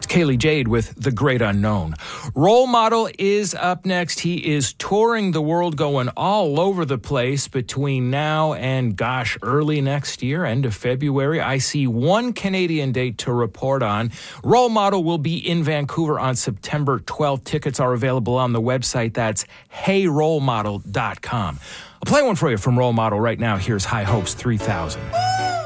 Kaylee Jade with The Great Unknown. Role Model is up next. He is touring the world, going all over the place between now and, early next year, end of February. I see one Canadian date to report on. Role Model will be in Vancouver on September 12th. Tickets are available on the website. That's heyrolemodel.com. I'll play one for you from Role Model right now. Here's High Hopes 3000.